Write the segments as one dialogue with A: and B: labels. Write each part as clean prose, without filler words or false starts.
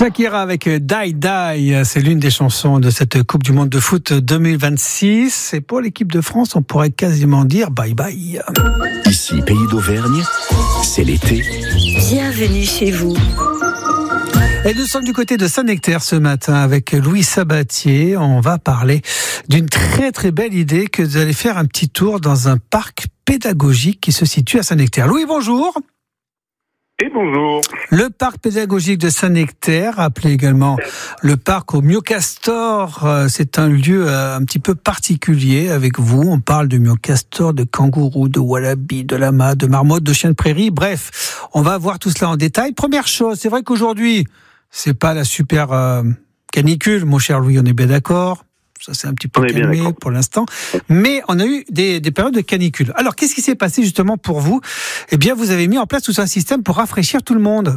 A: Shakira avec Die Die, c'est l'une des chansons de cette Coupe du Monde de foot 2026. Et pour l'équipe de France, on pourrait quasiment dire bye bye.
B: Ici, Pays d'Auvergne, c'est l'été.
C: Bienvenue chez vous.
A: Et nous sommes du côté de Saint-Nectaire ce matin avec Louis Sabatier. On va parler d'une très très belle idée que vous allez faire un petit tour dans un parc pédagogique qui se situe à Saint-Nectaire. Louis, bonjour.
D: Et bonjour.
A: Le parc pédagogique de Saint-Nectaire, appelé également le parc au myocastor, c'est un lieu un petit peu particulier avec vous. On parle de myocastor, de kangourou, de wallaby, de lama, de marmotte, de chien de prairie. Bref, on va voir tout cela en détail. Première chose, c'est vrai qu'aujourd'hui, c'est pas la super canicule, mon cher Louis, on est bien d'accord. Ça s'est un petit peu calmé pour l'instant. Mais on a eu des périodes de canicule. Alors, qu'est-ce qui s'est passé justement pour vous ? Eh bien, vous avez mis en place tout un système pour rafraîchir tout le monde.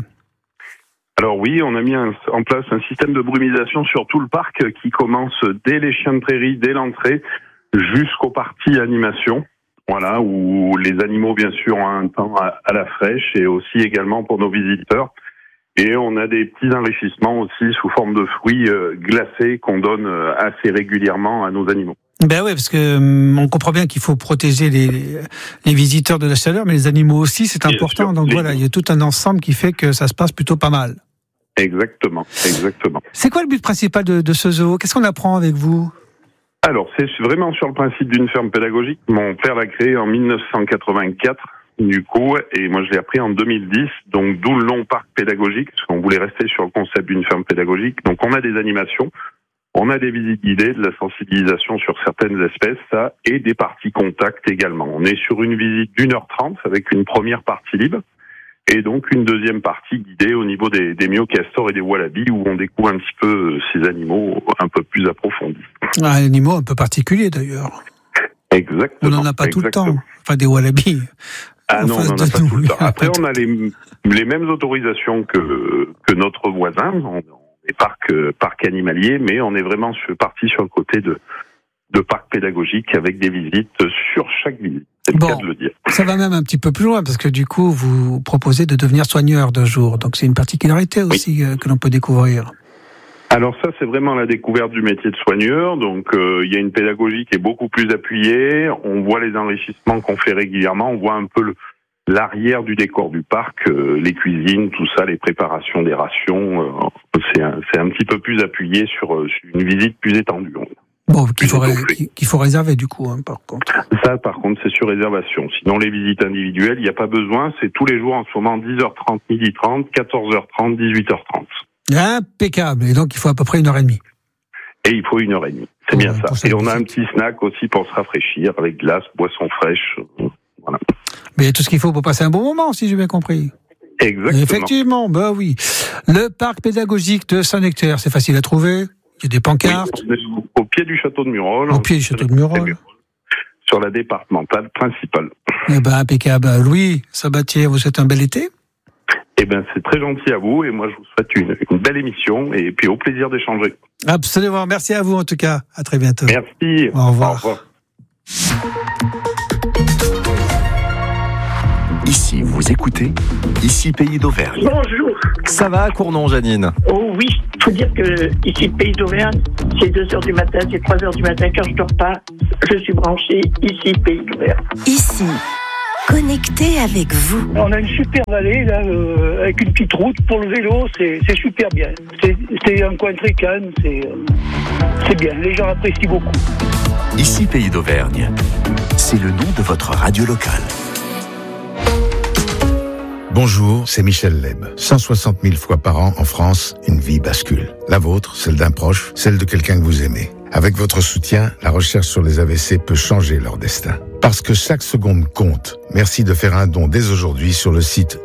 D: Alors oui, on a mis en place un système de brumisation sur tout le parc qui commence dès les chiens de prairie, dès l'entrée, jusqu'aux parties animation. Voilà, où les animaux, bien sûr, ont un temps à la fraîche et aussi également pour nos visiteurs. Et on a des petits enrichissements aussi sous forme de fruits glacés qu'on donne assez régulièrement à nos animaux.
A: Ben oui, parce que on comprend bien qu'il faut protéger les visiteurs de la chaleur, mais les animaux aussi, c'est important. Donc voilà, il y a tout un ensemble qui fait que ça se passe plutôt pas mal.
D: Exactement.
A: C'est quoi le but principal de ce zoo ? Qu'est-ce qu'on apprend avec vous ?
D: Alors, c'est vraiment sur le principe d'une ferme pédagogique. Mon père l'a créée en 1984. Du coup, et moi je l'ai appris en 2010, donc d'où le long parc pédagogique, parce qu'on voulait rester sur le concept d'une ferme pédagogique. Donc on a des animations, on a des visites guidées, de la sensibilisation sur certaines espèces, ça, et des parties contact également. On est sur une visite d'1h30 avec une première partie libre, et donc une deuxième partie guidée au niveau des myocastors et des wallabies, où on découvre un petit peu ces animaux un peu plus approfondis.
A: Un animal un peu particulier d'ailleurs.
D: Exactement.
A: On n'en a pas tout le temps, enfin des wallabies.
D: Ah non, on n'en a pas tout le temps. Après, on a les mêmes autorisations que notre voisin. On est parc animalier, mais on est vraiment parti sur le côté de parc pédagogique avec des visites sur chaque visite. C'est le cas de le dire. Ça
A: va même un petit peu plus loin, parce que du coup, vous proposez de devenir soigneur d'un jour. Donc c'est une particularité aussi que l'on peut découvrir.
D: Alors ça, c'est vraiment la découverte du métier de soigneur. Donc il y a une pédagogie qui est beaucoup plus appuyée. On voit les enrichissements qu'on fait régulièrement. On voit un peu l'arrière du décor du parc, les cuisines, tout ça, les préparations des rations. C'est un petit peu plus appuyé sur une visite plus étendue.
A: Bon, qu'il faut réserver du coup, par contre.
D: Ça, par contre, c'est sur réservation. Sinon, les visites individuelles, il n'y a pas besoin. C'est tous les jours en ce moment, 10h30, 12h30, 14h30, 18h30.
A: Impeccable. Et donc, il faut à peu près 1h30.
D: Et il faut 1h30. C'est bien ça. Et on a un petit snack aussi pour se rafraîchir avec glace, boisson fraîche. Voilà.
A: Mais il y a tout ce qu'il faut pour passer un bon moment, si j'ai bien compris.
D: Exactement.
A: Effectivement, oui. Le parc pédagogique de Saint-Nectaire, c'est facile à trouver. Il y a des pancartes.
D: Oui, au pied du château de Murol.
A: Au pied du château de Murol.
D: Sur la départementale principale.
A: Eh ben, impeccable. Louis Sabatier, vous souhaitez un bel été ?
D: Eh ben, c'est très gentil à vous et moi je vous souhaite une belle émission et puis au plaisir d'échanger.
A: Absolument. Merci à vous en tout cas. À très bientôt.
D: Merci.
A: Au revoir.
B: Ici, vous écoutez, ici Pays d'Auvergne.
E: Bonjour.
F: Ça va à Cournon, Janine ?
E: Oh oui, il faut dire que ici Pays d'Auvergne, c'est 2h du matin, c'est 3h du matin quand je dors pas. Je suis branchée ici Pays d'Auvergne.
C: Ici, connecté avec vous.
G: On a une super vallée là, avec une petite route pour le vélo, c'est super bien. C'est un coin très calme, c'est bien. Les gens apprécient beaucoup.
B: Ici Pays d'Auvergne, c'est le nom de votre radio locale.
H: Bonjour, c'est Michel Leb. 160 000 fois par an en France, une vie bascule. La vôtre, celle d'un proche, celle de quelqu'un que vous aimez. Avec votre soutien, la recherche sur les AVC peut changer leur destin. Parce que chaque seconde compte, merci de faire un don dès aujourd'hui sur le site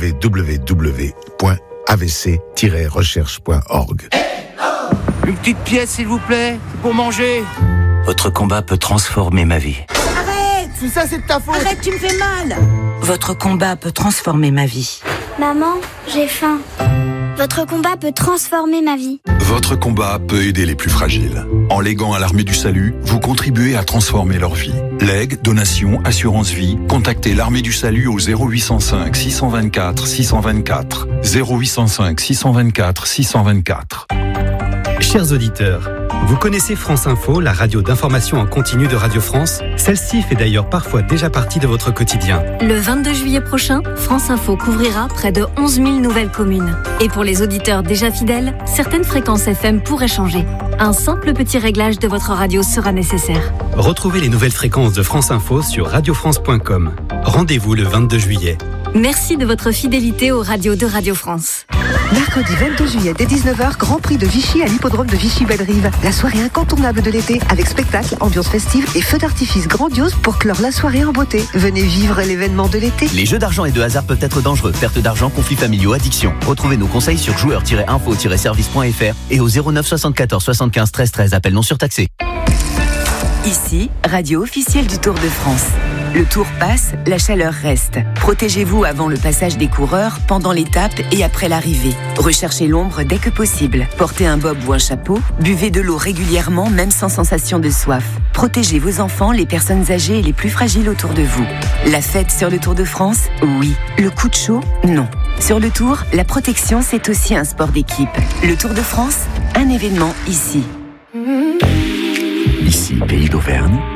H: www.avc-recherche.org.
I: Une petite pièce, s'il vous plaît, pour manger.
B: Votre combat peut transformer ma vie.
I: Tout ça, c'est de ta faute.
C: Arrête, tu me fais mal. Votre combat peut transformer ma vie.
J: Maman, j'ai faim. Votre combat peut transformer ma vie. Votre combat peut aider les plus fragiles. En léguant à l'Armée du Salut, vous contribuez à transformer leur vie. Legs, donations, assurance vie, contactez l'Armée du Salut au 0805 624 624. 0805 624 624.
K: Chers auditeurs, vous connaissez France Info, la radio d'information en continu de Radio France? Celle-ci fait d'ailleurs parfois déjà partie de votre quotidien.
L: Le 22 juillet prochain, France Info couvrira près de 11 000 nouvelles communes. Et pour les auditeurs déjà fidèles, certaines fréquences FM pourraient changer. Un simple petit réglage de votre radio sera nécessaire.
K: Retrouvez les nouvelles fréquences de France Info sur radiofrance.com. Rendez-vous le 22 juillet.
L: Merci de votre fidélité aux radios de Radio France.
M: Mercredi 22 juillet dès 19h, Grand Prix de Vichy à l'hippodrome de Vichy-Bellerive. La soirée incontournable de l'été avec spectacle, ambiance festive et feux d'artifice grandiose pour clore la soirée en beauté. Venez vivre l'événement de l'été.
N: Les jeux d'argent et de hasard peuvent être dangereux. Perte d'argent, conflits familiaux, addiction. Retrouvez nos conseils sur joueurs-info-service.fr et au 09 74 75 13 13. Appel non surtaxé.
C: Ici, radio officielle du Tour de France. Le Tour passe, la chaleur reste. Protégez-vous avant le passage des coureurs, pendant l'étape et après l'arrivée. Recherchez l'ombre dès que possible. Portez un bob ou un chapeau. Buvez de l'eau régulièrement, même sans sensation de soif. Protégez vos enfants, les personnes âgées et les plus fragiles autour de vous. La fête sur le Tour de France? Oui. Le coup de chaud? Non. Sur le Tour, la protection, c'est aussi un sport d'équipe. Le Tour de France, un événement ici.
B: Ici, Pays d'Auvergne,